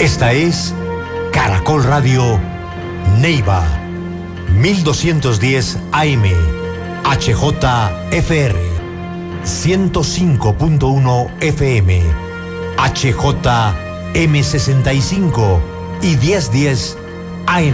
Esta es Caracol Radio Neiva, 1210 AM, HJFR, 105.1 FM, HJM65 y 1010 AM.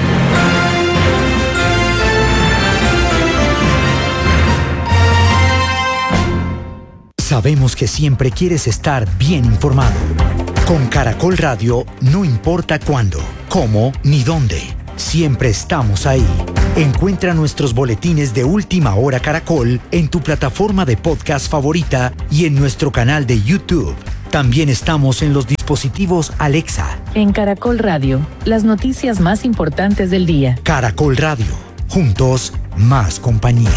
Sabemos que siempre quieres estar bien informado. Con Caracol Radio, no importa cuándo, cómo ni dónde, siempre estamos ahí. Encuentra nuestros boletines de Última Hora Caracol en tu plataforma de podcast favorita y en nuestro canal de YouTube. También estamos en los dispositivos Alexa. En Caracol Radio, las noticias más importantes del día. Caracol Radio, juntos, más compañía.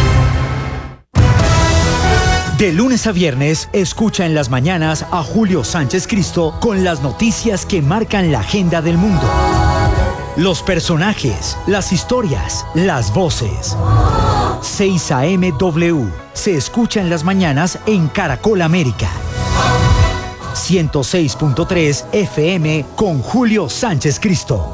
De lunes a viernes, escucha en las mañanas a Julio Sánchez Cristo con las noticias que marcan la agenda del mundo. Los personajes, las historias, las voces. 6 AM W se escucha en las mañanas en Caracol América. 106.3 FM con Julio Sánchez Cristo.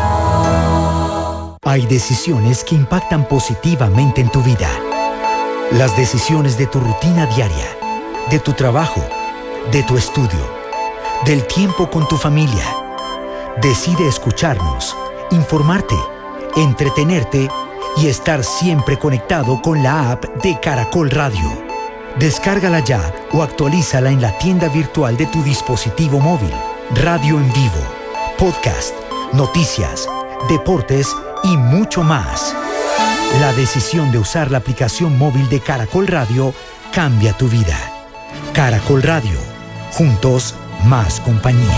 Hay decisiones que impactan positivamente en tu vida. Las decisiones de tu rutina diaria, de tu trabajo, de tu estudio, del tiempo con tu familia. Decide escucharnos, informarte, entretenerte y estar siempre conectado con la app de Caracol Radio. Descárgala ya o actualízala en la tienda virtual de tu dispositivo móvil. Radio en vivo, podcast, noticias, deportes y mucho más. La decisión de usar la aplicación móvil de Caracol Radio cambia tu vida. Caracol Radio, juntos, más compañía.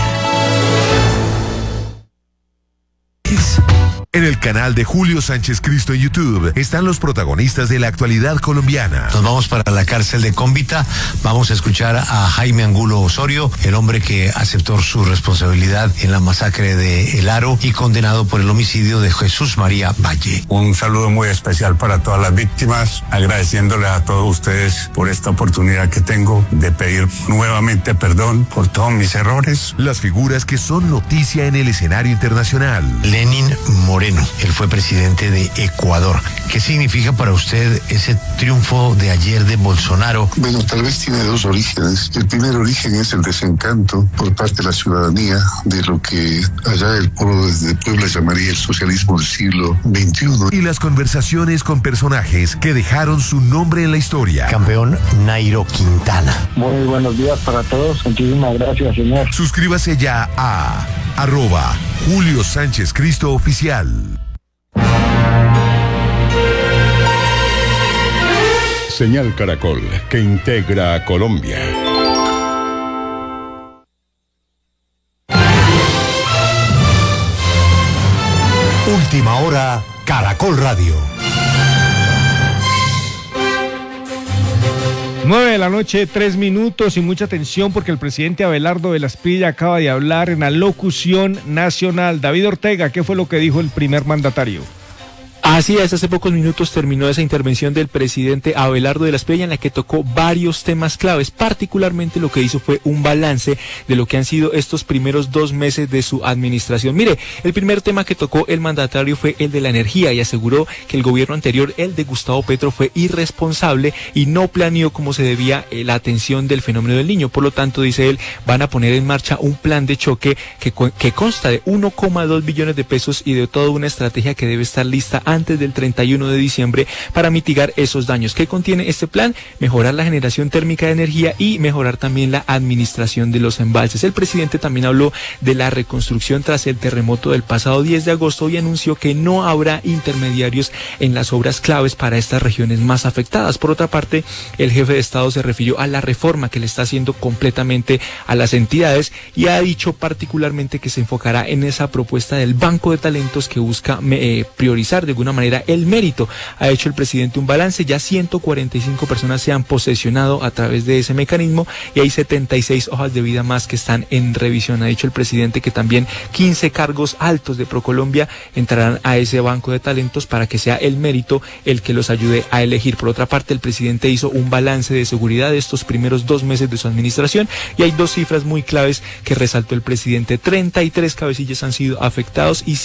En el canal de Julio Sánchez Cristo en YouTube están los protagonistas de la actualidad colombiana. Nos vamos para la cárcel de Cómbita. Vamos a escuchar a Jaime Angulo Osorio, el hombre que aceptó su responsabilidad en la masacre de El Aro y condenado por el homicidio de Jesús María Valle. Un saludo muy especial para todas las víctimas, agradeciéndoles a todos ustedes por esta oportunidad que tengo de pedir nuevamente perdón por todos mis errores. Las figuras que son noticia en el escenario internacional. Lenín Moreno, él fue presidente de Ecuador. ¿Qué significa para usted ese triunfo de ayer de Bolsonaro? Bueno, tal vez tiene dos orígenes. El primer origen es el desencanto por parte de la ciudadanía de lo que allá el pueblo de Puebla llamaría el socialismo del siglo XXI. Y las conversaciones con personajes que dejaron su nombre en la historia. Campeón Nairo Quintana. Muy buenos días para todos. Muchísimas gracias, señor. Suscríbase ya a @Julio Sánchez Cristo Oficial. Señal Caracol, que integra a Colombia. Última Hora Caracol Radio. 9:03 p.m. y mucha atención porque el presidente Abelardo de la Espriella acaba de hablar en la locución nacional. David Ortega, ¿qué fue lo que dijo el primer mandatario? Así es, hace pocos minutos terminó esa intervención del presidente Abelardo de la Espriella en la que tocó varios temas claves. Particularmente lo que hizo fue un balance de lo que han sido estos primeros 2 meses de su administración. Mire, el primer tema que tocó el mandatario fue el de la energía y aseguró que el gobierno anterior, el de Gustavo Petro, fue irresponsable y no planeó como se debía la atención del fenómeno del Niño. Por lo tanto, dice él, van a poner en marcha un plan de choque que consta de 1,2 billones de pesos y de toda una estrategia que debe estar lista antes del 31 de diciembre para mitigar esos daños. ¿Qué contiene este plan? Mejorar la generación térmica de energía y mejorar también la administración de los embalses. El presidente también habló de la reconstrucción tras el terremoto del pasado 10 de agosto y anunció que no habrá intermediarios en las obras claves para estas regiones más afectadas. Por otra parte, el jefe de Estado se refirió a la reforma que le está haciendo completamente a las entidades y ha dicho particularmente que se enfocará en esa propuesta del banco de talentos que busca priorizar de alguna alguna manera el mérito. Ha hecho el presidente un balance, ya 145 personas se han posesionado a través de ese mecanismo y hay 76 hojas de vida más que están en revisión. Ha dicho el presidente que también 15 cargos altos de ProColombia entrarán a ese banco de talentos para que sea el mérito el que los ayude a elegir. Por otra parte, el presidente hizo un balance de seguridad de estos primeros 2 meses de su administración y hay 2 cifras muy claves que resaltó el presidente. 33 cabecillas han sido afectados y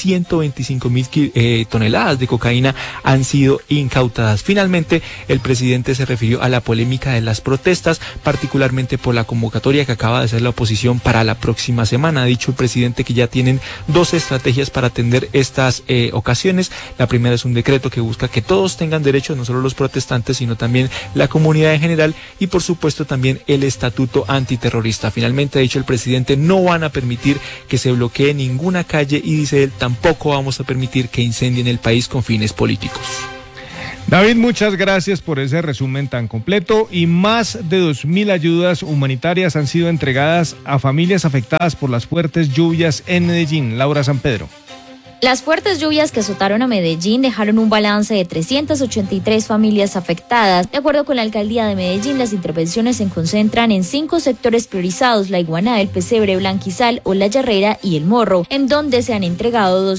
125.000 toneladas de cocaína han sido incautadas. Finalmente, el presidente se refirió a la polémica de las protestas, particularmente por la convocatoria que acaba de hacer la oposición para la próxima semana. Ha dicho el presidente que ya tienen 2 estrategias para atender estas ocasiones. La primera es un decreto que busca que todos tengan derecho, no solo los protestantes, sino también la comunidad en general y por supuesto también el estatuto antiterrorista. Finalmente ha dicho el presidente, no van a permitir que se bloquee ninguna calle y dice él, tampoco vamos a permitir que incendien el país con fines políticos. David, muchas gracias por ese resumen tan completo y más de 2.000 ayudas humanitarias han sido entregadas a familias afectadas por las fuertes lluvias en Medellín. Laura San Pedro. Las fuertes lluvias que azotaron a Medellín dejaron un balance de 383 familias afectadas. De acuerdo con la alcaldía de Medellín, las intervenciones se concentran en 5 sectores priorizados: La Iguana, El Pesebre, Blanquizal, Olaya Herrera y El Morro, en donde se han entregado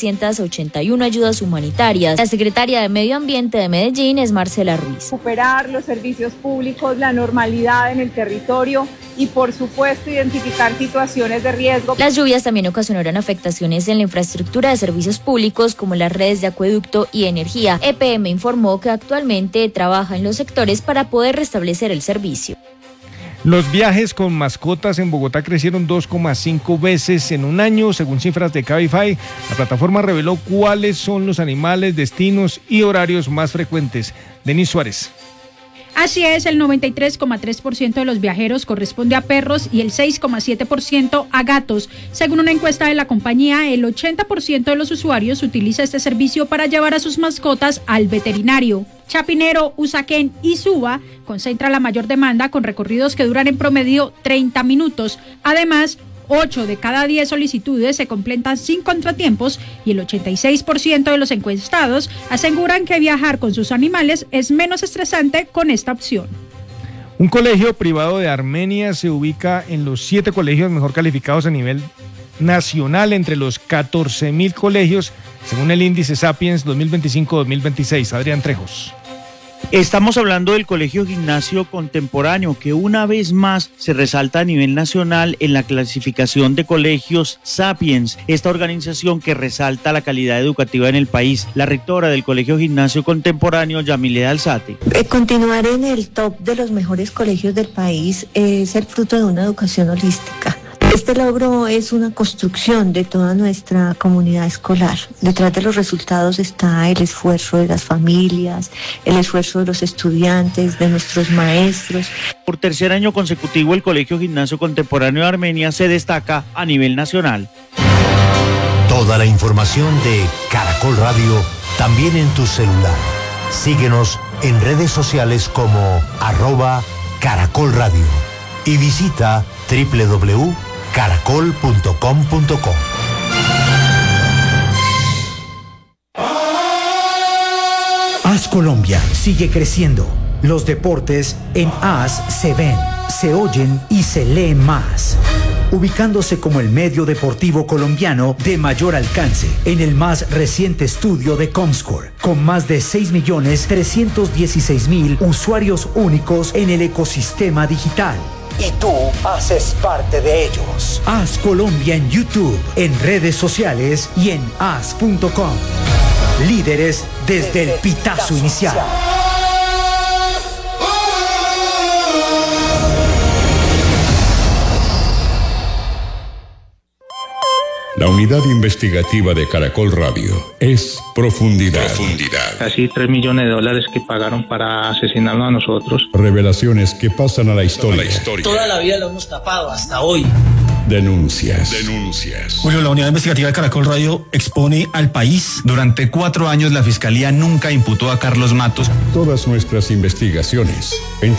2.681 ayudas humanitarias. La secretaria de Medio Ambiente de Medellín es Marcela Ruiz. Recuperar los servicios públicos, la normalidad en el territorio y, por supuesto, identificar situaciones de riesgo. Las lluvias también ocasionaron afectaciones en la infraestructura de servicios públicos como las redes de acueducto y energía. EPM informó que actualmente trabaja en los sectores para poder restablecer el servicio. Los viajes con mascotas en Bogotá crecieron 2,5 veces en un año, según cifras de Cabify. La plataforma reveló cuáles son los animales, destinos y horarios más frecuentes. Denis Suárez. Así es, el 93,3% de los viajeros corresponde a perros y el 6,7% a gatos. Según una encuesta de la compañía, el 80% de los usuarios utiliza este servicio para llevar a sus mascotas al veterinario. Chapinero, Usaquén y Suba concentra la mayor demanda con recorridos que duran en promedio 30 minutos. Además, 8 de cada 10 solicitudes se completan sin contratiempos y el 86% de los encuestados aseguran que viajar con sus animales es menos estresante con esta opción. Un colegio privado de Armenia se ubica en los 7 colegios mejor calificados a nivel nacional entre los 14.000 colegios, según el índice Sapiens 2025-2026. Adrián Trejos. Estamos hablando del Colegio Gimnasio Contemporáneo, que una vez más se resalta a nivel nacional en la clasificación de colegios Sapiens, esta organización que resalta la calidad educativa en el país. La rectora del Colegio Gimnasio Contemporáneo, Yamile Alzate. Continuar en el top de los mejores colegios del país es el fruto de una educación holística. Este logro es una construcción de toda nuestra comunidad escolar. Detrás de los resultados está el esfuerzo de las familias, el esfuerzo de los estudiantes, de nuestros maestros. Por tercer año consecutivo, el Colegio Gimnasio Contemporáneo de Armenia se destaca a nivel nacional. Toda la información de Caracol Radio también en tu celular. Síguenos en redes sociales como @Caracol Radio y visita www.caracol.com.co. AS Colombia sigue creciendo. Los deportes en AS se ven, se oyen y se leen más. Ubicándose como el medio deportivo colombiano de mayor alcance en el más reciente estudio de Comscore, con más de 6.316.000 usuarios únicos en el ecosistema digital. Y tú haces parte de ellos. AS Colombia en YouTube, en redes sociales y en as.com. Líderes desde el pitazo inicial. La unidad investigativa de Caracol Radio es Profundidad. Casi $3 millones que pagaron para asesinarnos a nosotros. Revelaciones que pasan a la historia. Toda la vida lo hemos tapado hasta hoy. Denuncias. Julio, la unidad investigativa de Caracol Radio expone al país. Durante 4 años la Fiscalía nunca imputó a Carlos Matos. Todas nuestras investigaciones en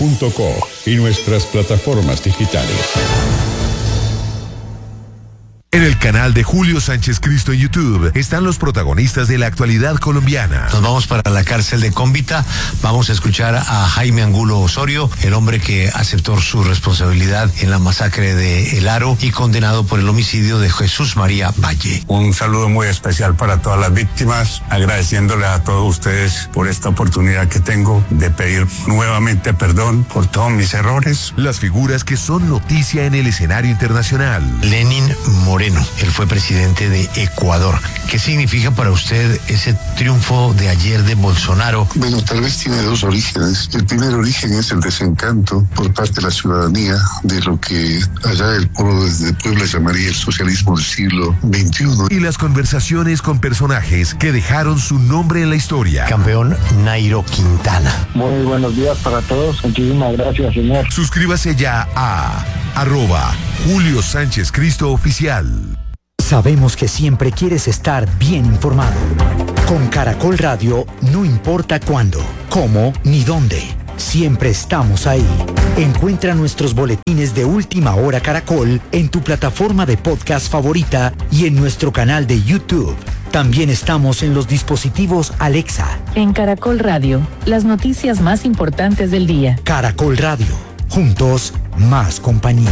www.caracol.com.co y nuestras plataformas digitales. En el canal de Julio Sánchez Cristo en YouTube están los protagonistas de la actualidad colombiana. Nos vamos para la cárcel de Cómbita. Vamos a escuchar a Jaime Angulo Osorio, el hombre que aceptó su responsabilidad en la masacre de El Aro y condenado por el homicidio de Jesús María Valle. Un saludo muy especial para todas las víctimas, agradeciéndoles a todos ustedes por esta oportunidad que tengo de pedir nuevamente perdón por todos mis errores. Las figuras que son noticia en el escenario internacional. Lenín Moreno, él fue presidente de Ecuador. ¿Qué significa para usted ese triunfo de ayer de Bolsonaro? Bueno, tal vez tiene dos orígenes. El primer origen es el desencanto por parte de la ciudadanía de lo que allá el pueblo de Puebla llamaría el socialismo del siglo XXI. Y las conversaciones con personajes que dejaron su nombre en la historia. Campeón Nairo Quintana. Muy buenos días para todos. Muchísimas gracias, señor. Suscríbase ya a @Julio Sánchez Cristo Oficial. Sabemos que siempre quieres estar bien informado. Con Caracol Radio, no importa cuándo, cómo ni dónde. Siempre estamos ahí. Encuentra nuestros boletines de Última Hora Caracol en tu plataforma de podcast favorita y en nuestro canal de YouTube. También estamos en los dispositivos Alexa. En Caracol Radio, las noticias más importantes del día. Caracol Radio. Juntos, más compañía.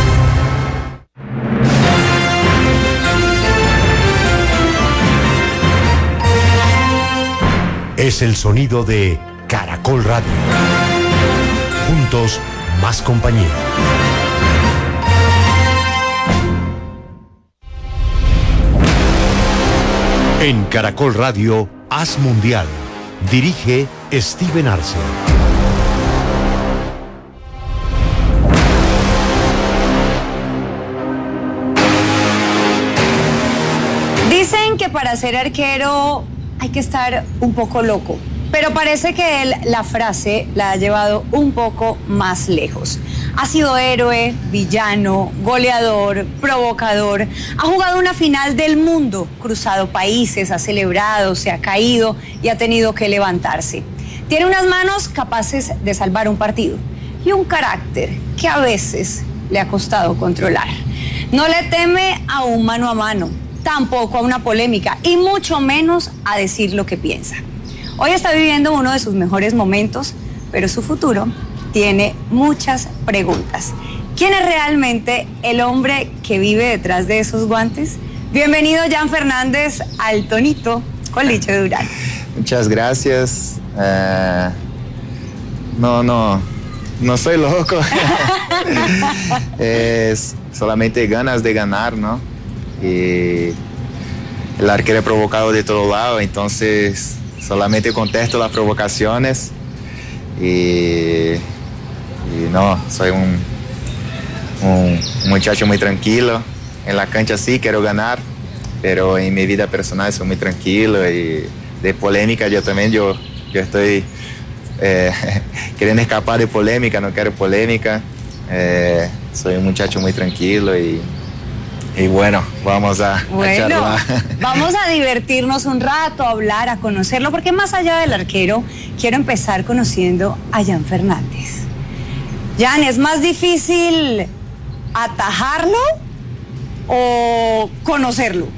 Es el sonido de Caracol Radio. Juntos, más compañía. En Caracol Radio, Haz Mundial. Dirige Steven Arce. Dicen que para ser arquero hay que estar un poco loco, pero parece que él la frase la ha llevado un poco más lejos. Ha sido héroe, villano, goleador, provocador, ha jugado una final del mundo, cruzado países, ha celebrado, se ha caído y ha tenido que levantarse. Tiene unas manos capaces de salvar un partido y un carácter que a veces le ha costado controlar. No le teme a un mano a mano, tampoco a una polémica y mucho menos a decir lo que piensa. Hoy está viviendo uno de sus mejores momentos, pero su futuro tiene muchas preguntas. ¿Quién es realmente el hombre que vive detrás de esos guantes? Bienvenido, Jan Fernández, al Tonito con Licho Durán. Muchas gracias. No soy loco. Es solamente ganas de ganar, ¿no? Y el arquero es provocado de todo lado, entonces solamente contesto las provocaciones y no, soy un muchacho muy tranquilo. En la cancha sí quiero ganar, pero en mi vida personal soy muy tranquilo y de polémica yo estoy queriendo escapar de polémica, no quiero polémica. Soy un muchacho muy tranquilo y bueno, vamos a charlar. Vamos a divertirnos un rato, a hablar, a conocerlo, porque más allá del arquero, quiero empezar conociendo a Jan Fernández. Jan, ¿es más difícil atajarlo o conocerlo?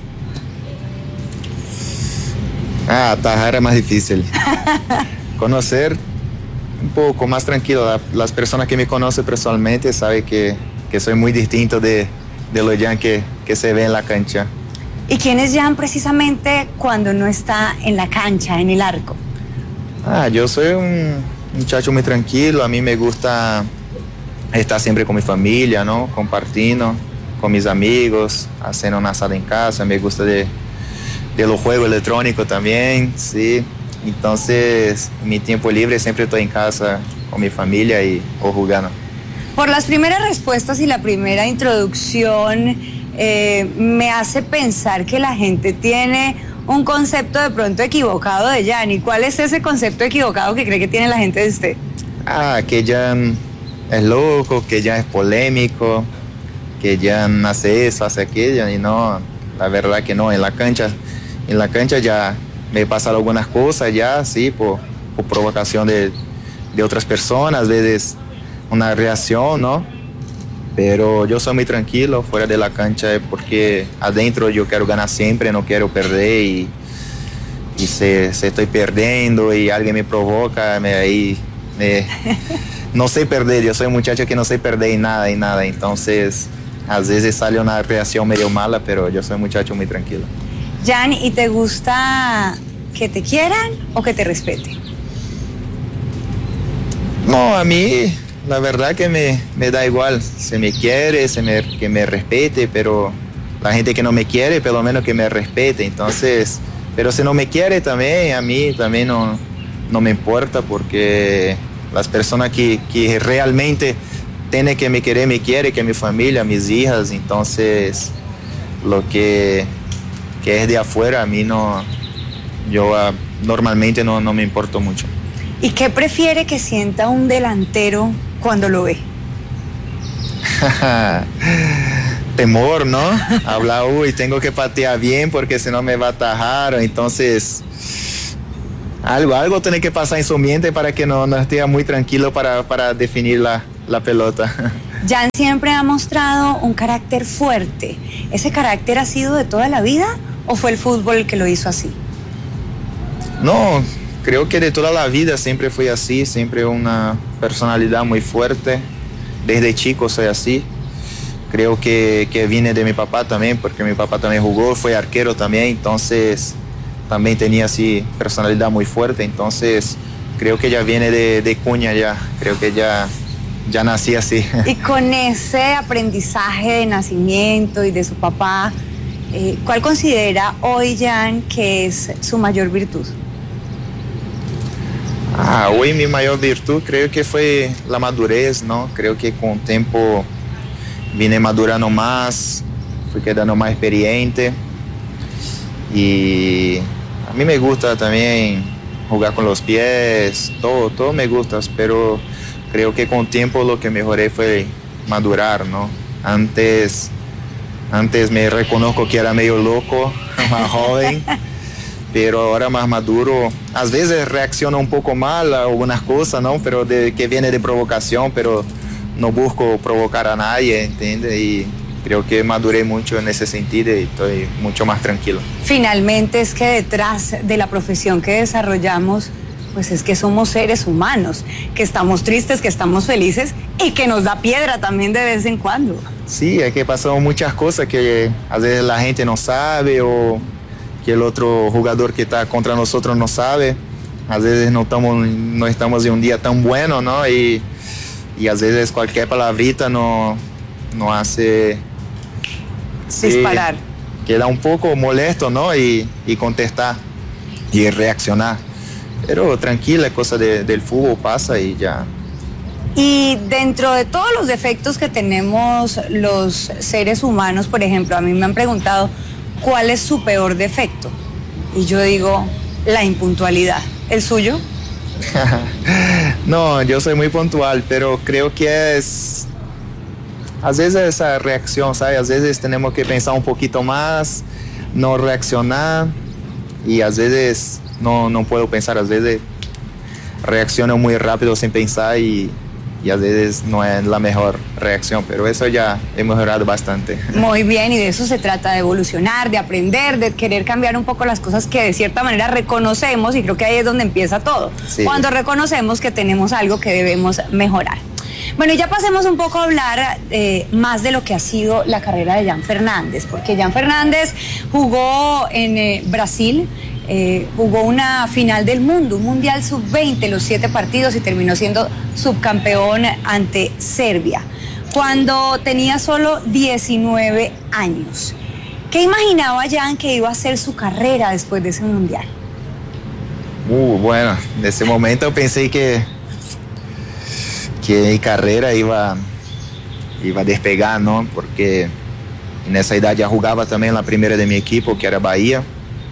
Atajar es más difícil. Conocer un poco más tranquilo. Las personas que me conocen personalmente saben que soy muy distinto de lo Jan que se ve en la cancha. ¿Y quién es Jan precisamente cuando no está en la cancha, en el arco? Yo soy un muchacho muy tranquilo. A mí me gusta estar siempre con mi familia, ¿no? Compartiendo con mis amigos, haciendo una asada en casa. Me gusta de los juegos electrónicos también, sí. Entonces, en mi tiempo libre siempre estoy en casa con mi familia o jugando. Por las primeras respuestas y la primera introducción, me hace pensar que la gente tiene un concepto de pronto equivocado de Jan. ¿Y cuál es ese concepto equivocado que cree que tiene la gente de usted? Que Jan es loco, que Jan es polémico, que Jan hace eso, hace aquello, y no, la verdad que no. En la cancha ya me pasan algunas cosas ya, sí, por provocación de otras personas, a veces una reacción, ¿no? Pero yo soy muy tranquilo fuera de la cancha porque adentro yo quiero ganar siempre, no quiero perder y si estoy perdiendo y alguien me provoca, no sé perder, yo soy un muchacho que no sé perder en nada, entonces a veces sale una reacción medio mala, pero yo soy un muchacho muy tranquilo. Jan, ¿y te gusta que te quieran o que te respeten? No, a mí la verdad que me da igual, se me quiere, que me respete, pero la gente que no me quiere, pelo menos que me respete, entonces, pero si no me quiere también, a mí también no me importa, porque las personas que realmente tienen que me querer, me quiere, que mi familia, mis hijas, entonces, lo que es de afuera, a mí no, yo normalmente no me importo mucho. ¿Y qué prefiere que sienta un delantero cuando lo ve? Temor, ¿no? Habla, uy, tengo que patear bien porque si no me va a atajar. Entonces, algo tiene que pasar en su mente para que no esté muy tranquilo para definir la pelota. Jan siempre ha mostrado un carácter fuerte. ¿Ese carácter ha sido de toda la vida o fue el fútbol el que lo hizo así? No, creo que de toda la vida siempre fui así, siempre una personalidad muy fuerte. Desde chico soy así. Creo que viene de mi papá también, porque mi papá también jugó, fue arquero también, entonces también tenía así personalidad muy fuerte, entonces creo que ya viene de cuña ya, creo que ya nací así. Y con ese aprendizaje de nacimiento y de su papá, ¿cuál considera hoy Jan que es su mayor virtud? Hoy mi mayor virtud creo que fue la madurez, ¿no? Creo que con el tiempo vine madurando más, fui quedando más experiente y a mí me gusta también jugar con los pies, todo me gusta, pero creo que con el tiempo lo que mejoré fue madurar, ¿no? Antes me reconozco que era medio loco, más joven, pero ahora más maduro. A veces reacciono un poco mal a algunas cosas, ¿no? Pero que viene de provocación, pero no busco provocar a nadie, ¿entiendes? Y creo que maduré mucho en ese sentido y estoy mucho más tranquilo. Finalmente es que detrás de la profesión que desarrollamos, pues es que somos seres humanos, que estamos tristes, que estamos felices y que nos da piedra también de vez en cuando. Sí, es que pasan muchas cosas que a veces la gente no sabe o que el otro jugador que está contra nosotros no sabe. A veces no estamos en un día tan bueno, ¿no? Y a veces cualquier palabrita no hace disparar. Queda un poco molesto, ¿no? Y contestar y reaccionar. Pero tranquila, cosa del fútbol pasa y ya. Y dentro de todos los defectos que tenemos los seres humanos, por ejemplo, a mí me han preguntado ¿cuál es su peor defecto? Y yo digo, la impuntualidad. ¿El suyo? No, yo soy muy puntual, pero creo que es a veces esa reacción, ¿sabes? A veces tenemos que pensar un poquito más, no reaccionar y a veces no puedo pensar, a veces reacciono muy rápido sin pensar y a veces no es la mejor reacción, pero eso ya he mejorado bastante. Muy bien, y de eso se trata, de evolucionar, de aprender, de querer cambiar un poco las cosas que de cierta manera reconocemos, y creo que ahí es donde empieza todo, sí. Cuando reconocemos que tenemos algo que debemos mejorar. Bueno, y ya pasemos un poco a hablar más de lo que ha sido la carrera de Jan Fernández, porque Jan Fernández jugó en Brasil, jugó una final del mundo, un mundial sub-20, los 7 partidos, y terminó siendo subcampeón ante Serbia, cuando tenía solo 19 años. ¿Qué imaginaba Jan que iba a ser su carrera después de ese mundial? Bueno, en ese momento pensé que mi carrera iba a despegar, ¿no? Porque en esa edad ya jugaba también la primera de mi equipo, que era Bahía.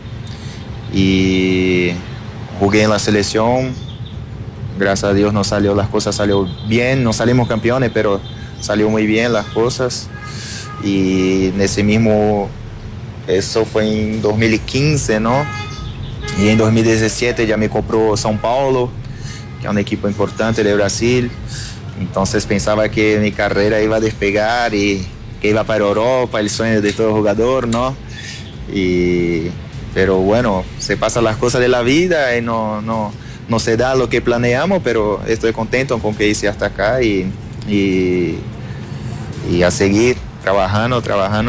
Y jugué en la selección, gracias a Dios las cosas salieron bien, no salimos campeones, pero salió muy bien las cosas. Y en ese mismo, eso fue en 2015, ¿no? Y en 2017 ya me compró São Paulo, que es un equipo importante de Brasil. Entonces pensaba que mi carrera iba a despegar y que iba para Europa, el sueño de todo jugador, ¿no? Pero bueno, se pasan las cosas de la vida y no se da lo que planeamos, pero estoy contento con que hice hasta acá y a seguir trabajando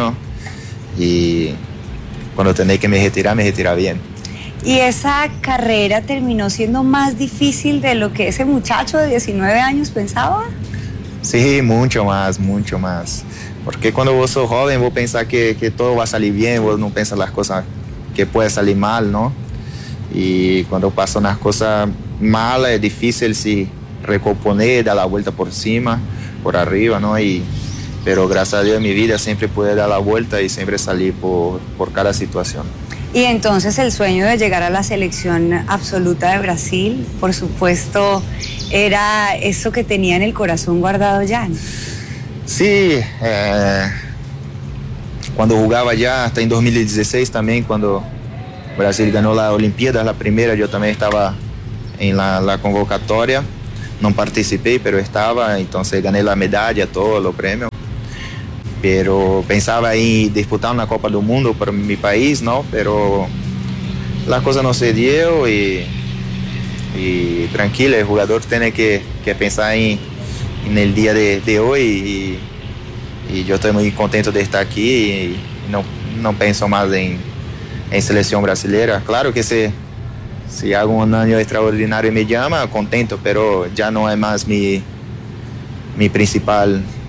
y cuando tenés que me retirar bien. ¿Y esa carrera terminó siendo más difícil de lo que ese muchacho de 19 años pensaba? Sí, mucho más. Porque cuando vos sos joven, vos pensás que todo va a salir bien, vos no pensás las cosas que pueden salir mal, ¿no? Y cuando pasan las cosas malas es difícil sí recomponer, dar la vuelta por encima, por arriba, ¿no? Pero gracias a Dios en mi vida siempre pude dar la vuelta y siempre salir por cada situación. Y entonces el sueño de llegar a la selección absoluta de Brasil, por supuesto, era eso que tenía en el corazón guardado ya, ¿no? Sí, cuando jugaba ya, hasta en 2016 también, cuando Brasil ganó la Olimpíada, la primera, yo también estaba en la convocatoria, no participé, pero estaba, entonces gané la medalla, todos los premios. Pero pensaba en disputar una Copa del Mundo para mi país, ¿no? Pero la cosa no se dio y tranquilo, el jugador tiene que pensar en el día de hoy y yo estoy muy contento de estar aquí y no pienso más en selección brasileña. Claro que si hago un año extraordinario y me llama, contento, pero ya no es más mi principal